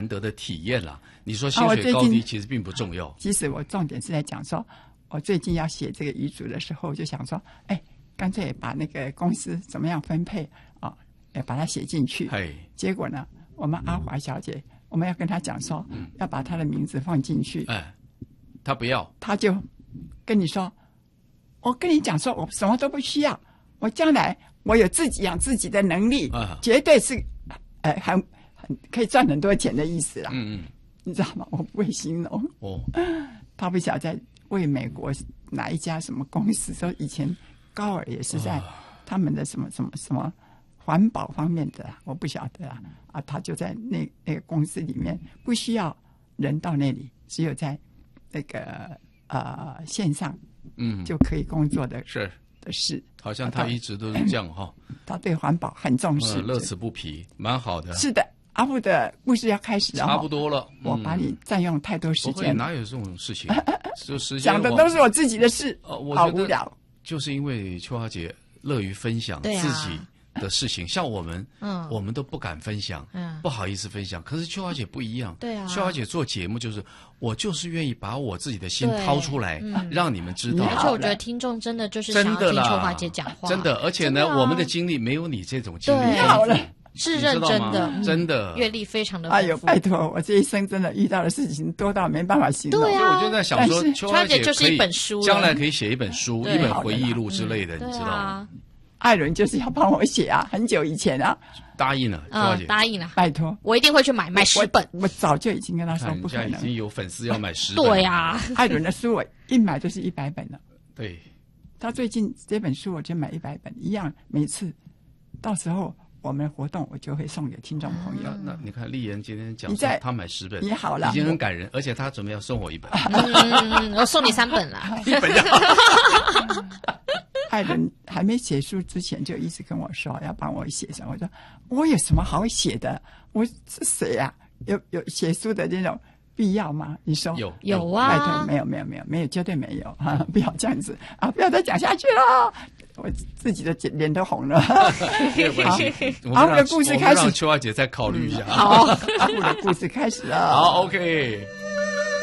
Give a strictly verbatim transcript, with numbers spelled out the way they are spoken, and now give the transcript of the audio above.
得的体验啦。你说薪水高低其实并不重要。 其实我重点是在讲说，我最近要写这个遗嘱的时候，就想说，哎，干脆把那个公司怎么样分配啊，也把它写进去。结果呢，我们阿华小姐，我们要跟她讲说，嗯、要把她的名字放进去。 哎，她不要， 她就跟你说，我跟你讲说，我什么都不需要，我将来我有自己养自己的能力，啊、绝对是，呃，很很可以赚很多钱的意思啦。嗯嗯。你知道吗？我不会形容哦。他不晓得在为美国哪一家什么公司，说以前高尔也是在他们的什么什么什么环保方面的，我不晓得啊啊，他就在那那个公司里面，不需要人到那里，只有在那个呃线上嗯就可以工作的是的事。 好像他一直都是这样哈。 他对环保很重视， 乐此不疲，蛮好的。 是的。阿布的故事要开始了， 差不多了。 我把你占用太多时间， 哪有这种事情？就时间讲的都是我自己的事，好无聊。 就是因为秋华姐乐于分享自己的事情，像我们，嗯，我们都不敢分享，嗯，不好意思分享。可是秋华姐不一样， 对啊， 秋华姐做节目就是我就是愿意把我自己的心掏出来，让你们知道。 而且我觉得听众真的就是想要听秋华姐讲话， 真的。而且呢，我们的经历没有你这种经历好了。 是认真的， 真的阅历非常的。 哎呦，拜托，我这一生真的遇到的事情多到没办法形容。 对啊，我就在想说，秋华姐就是一本书， 将来可以写一本书，一本回忆录之类的，你知道吗？ 艾伦就是要帮我写啊，很久以前啊， 答应了，秋华姐答应了， 拜托， 我一定会去买买十本。 我早就已经跟他说不可能， 已经有粉丝要买十本。 对呀， 艾伦的书我一买就是一百本了。 对， 他最近这本书我就买一百本，一样，每次到时候。我们活动我就会送给听众朋友。 那你看丽妍今天讲他买十本， 你好了， 已经很感人，而且他准备要送我一本。 嗯，我送你三本啦， 一本就。 艾伦还没写书之前就一直跟我说要帮我写上，我说我有什么好写的？我是谁啊？有有写书的那种必要吗？你说有有啊？ 拜托，没有没有没有没有，绝对没有啊！不要这样子啊！不要再讲下去了。我自己的脸都红了。 没有关系， 阿布的故事开始， 让秋华姐再考虑一下。 好，阿布的故事开始了。 好 ，OK。